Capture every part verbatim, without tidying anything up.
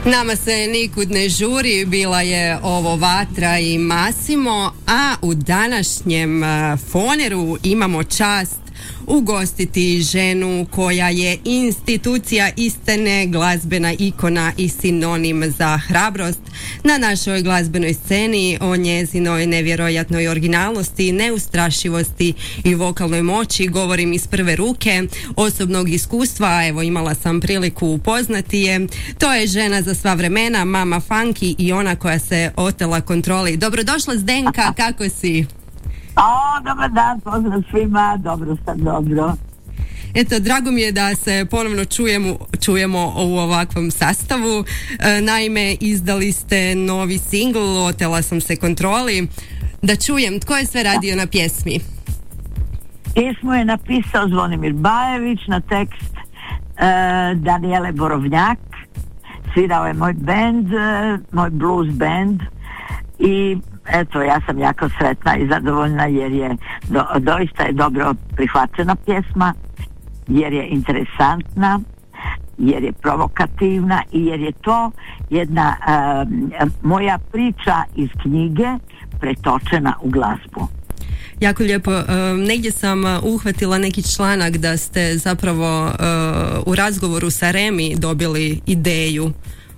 Nama se nikud ne žuri, bila je ovo Vatra i Massimo, a u današnjem Foneru imamo čast ugostiti ženu koja je institucija istine, glazbena ikona i sinonim za hrabrost na našoj glazbenoj sceni. O njezinoj nevjerojatnoj originalnosti, neustrašivosti i vokalnoj moći govorim iz prve ruke, osobnog iskustva. Evo, imala sam priliku upoznati je. To je žena za sva vremena, mama funky i ona koja se otela kontroli. Dobrodošla Zdenka, kako si? O, dobar dan, pozdrav svima, dobro sam, dobro. Eto, drago mi je da se ponovno čujemo, čujemo u ovakvom sastavu. E, naime, izdali ste novi singl, Otela sam se kontroli. Da čujem, tko je sve radio na pjesmi? Pjesmu je napisao Zvonimir Bajević, na tekst e, Danijele Borovnjak. Svirao je moj band, e, moj blues band i eto, ja sam jako sretna i zadovoljna jer je do, doista je dobro prihvaćena pjesma, jer je interesantna, jer je provokativna i jer je to jedna uh, moja priča iz knjige pretočena u glazbu. Jako lijepo. Uh, negdje sam uhvatila neki članak da ste zapravo uh, u razgovoru sa Remi dobili ideju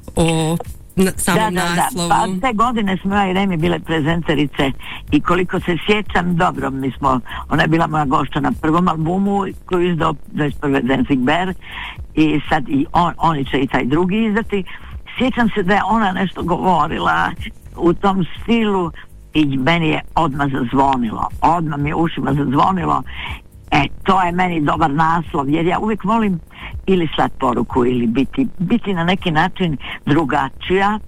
o Na, samom da, da, naslovu. Da, pa te godine smo ja i Remi bile prezenterice i koliko se sjećam, dobro, mi smo, ona je bila moja gošća na prvom albumu koji je izdao dvadeset prve Dancing Bear i sad i on, oni će i taj drugi izdati. Sjećam se da je ona nešto govorila u tom stilu i meni je odmah zazvonilo, odmah mi je ušima zazvonilo. E, to je meni dobar naslov, jer ja uvijek volim ili slat poruku ili biti, biti na neki način drugačija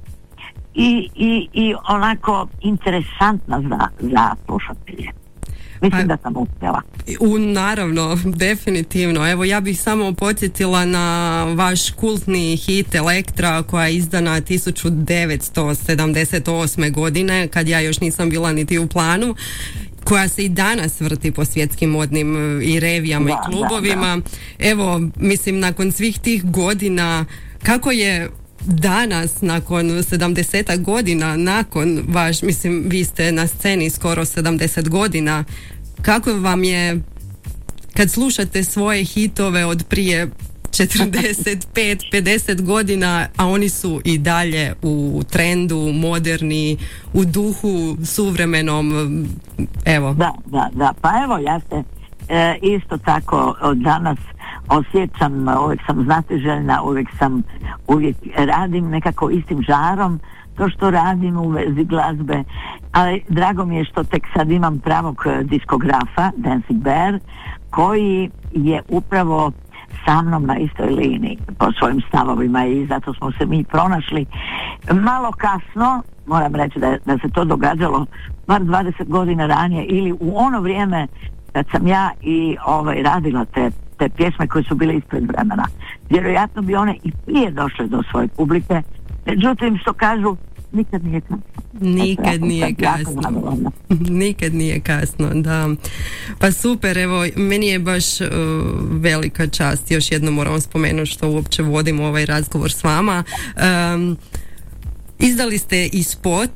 i, i, i onako interesantna za, za slušatelje. Mislim pa, da sam uspjela. U, naravno, definitivno. Evo, ja bih samo podsjetila na vaš kultni hit Elektra koja je izdana tisuću devetsto sedamdeset osme godine, kad ja još nisam bila niti u planu, koja se i danas vrti po svjetskim modnim i revijama da, i klubovima. Da, da. Evo, mislim, nakon svih tih godina, kako je danas, nakon sedamdeset godina, nakon vaš, mislim, vi ste na sceni skoro sedamdeset godina, kako vam je kad slušate svoje hitove od prije četrdeset pet pedeset godina, a oni su i dalje u trendu, moderni, u duhu suvremenom, evo. Da, da, da, pa evo ja se e, isto tako od danas osjećam, uvijek sam znatiželjna, uvijek sam, uvijek radim nekako istim žarom to što radim u vezi glazbe, ali drago mi je što tek sad imam pravog diskografa, Dancing Bear, koji je upravo sa mnom na istoj liniji po svojim stavovima i zato smo se mi pronašli malo kasno. Moram reći da, da se to događalo bar dvadeset godina ranije ili u ono vrijeme kad sam ja i ovaj, radila te, te pjesme koje su bile ispred vremena. Vjerojatno bi one i prije došle do svoje publike, međutim što kažu, nikad nije kasno. Nikad nije kasno. Nikad nije kasno, da. Pa super, evo, meni je baš uh, velika čast, još jednom moram spomenuti što uopće vodim ovaj razgovor s vama. Um, Izdali ste i spot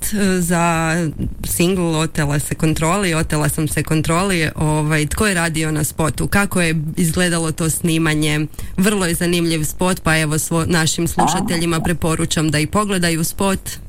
za singl Otela se kontroli, Otela sam se kontroli. Ovaj, tko je radio na spotu? Kako je izgledalo to snimanje? Vrlo je zanimljiv spot, pa evo svo, našim slušateljima preporučam da i pogledaju spot.